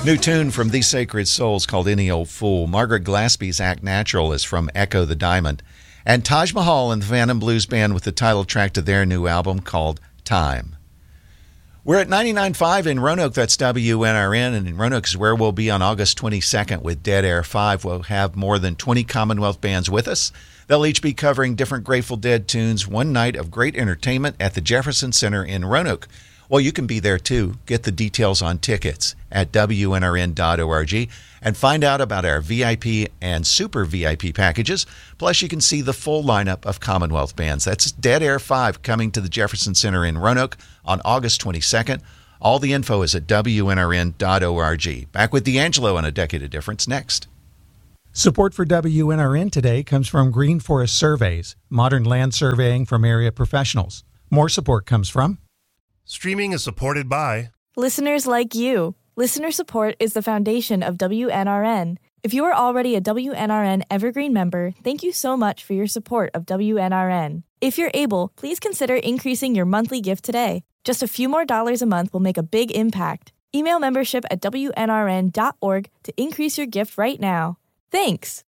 New tune from These Sacred Souls called Any Old Fool. Margaret Glaspie's Act Natural is from Echo the Diamond. And Taj Mahal and the Phantom Blues Band with the title track to their new album called Time. We're at 99.5 in Roanoke, that's WNRN, and in Roanoke is where we'll be on August 22nd with Dead Air 5. We'll have more than 20 Commonwealth bands with us. They'll each be covering different Grateful Dead tunes, one night of great entertainment at the Jefferson Center in Roanoke. Well, you can be there too. Get the details on tickets at WNRN.org and find out about our VIP and Super VIP packages. Plus, you can see the full lineup of Commonwealth bands. That's Dead Air 5 coming to the Jefferson Center in Roanoke on August 22nd. All the info is at WNRN.org. Back with D'Angelo and A Decade of Difference next. Support for WNRN today comes from Green Forest Surveys, modern land surveying from area professionals. More support comes from Streaming is supported by listeners like you. Listener support is the foundation of WNRN. If you are already a WNRN Evergreen member, thank you so much for your support of WNRN. If you're able, please consider increasing your monthly gift today. Just a few more dollars a month will make a big impact. Email membership at WNRN.org to increase your gift right now. Thanks.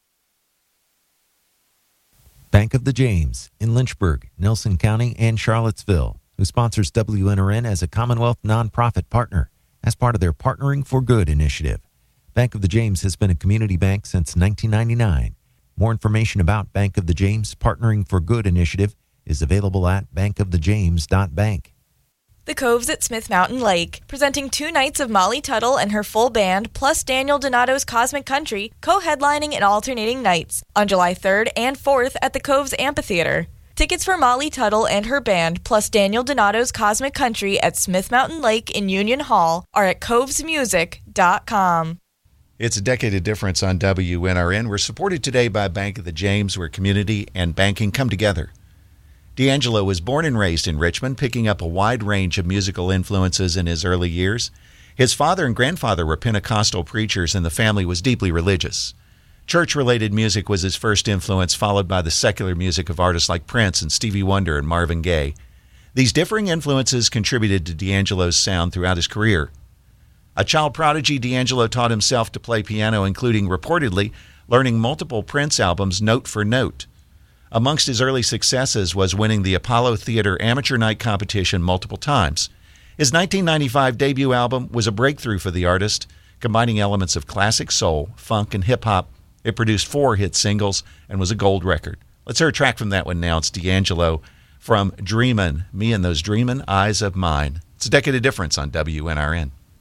Bank of the James in Lynchburg, Nelson County, and Charlottesville, who sponsors WNRN as a Commonwealth nonprofit partner as part of their Partnering for Good initiative. Bank of the James has been a community bank since 1999. More information about Bank of the James Partnering for Good initiative is available at bankofthejames.bank. The Coves at Smith Mountain Lake, presenting 2 nights of Molly Tuttle and her full band, plus Daniel Donato's Cosmic Country, co-headlining and alternating nights on July 3rd and 4th at the Coves Amphitheater. Tickets for Molly Tuttle and her band, plus Daniel Donato's Cosmic Country at Smith Mountain Lake in Union Hall, are at covesmusic.com. It's A Decade of Difference on WNRN. We're supported today by Bank of the James, where community and banking come together. D'Angelo was born and raised in Richmond, picking up a wide range of musical influences in his early years. His father and grandfather were Pentecostal preachers, and the family was deeply religious. Church-related music was his first influence, followed by the secular music of artists like Prince and Stevie Wonder and Marvin Gaye. These differing influences contributed to D'Angelo's sound throughout his career. A child prodigy, D'Angelo taught himself to play piano, including, reportedly, learning multiple Prince albums note for note. Amongst his early successes was winning the Apollo Theater Amateur Night Competition multiple times. His 1995 debut album was a breakthrough for the artist, combining elements of classic soul, funk, and hip-hop. It produced 4 hit singles and was a gold record. Let's hear a track from that one now. It's D'Angelo from Dreamin', Me and Those Dreamin' Eyes of Mine. It's A Decade of Difference on WNRN.